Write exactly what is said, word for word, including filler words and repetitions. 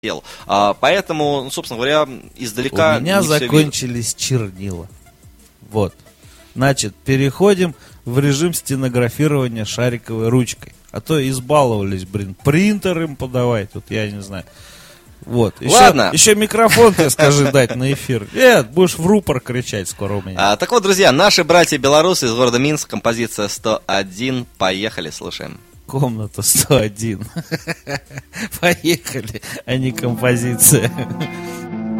дел. А, поэтому, ну, собственно говоря, издалека... У меня закончились чернила. Вот. Значит, переходим в режим стенографирования шариковой ручкой. А то избаловались, блин, принтер им подавай, тут я не знаю. Вот. Еще, Ладно. Еще микрофон ты скажи дать на эфир. Нет, будешь в рупор кричать скоро у меня. А, так вот, друзья, наши братья-белорусы из города Минск, композиция сто один. Поехали, слушаем. Комната сто один. Поехали, а не композиция.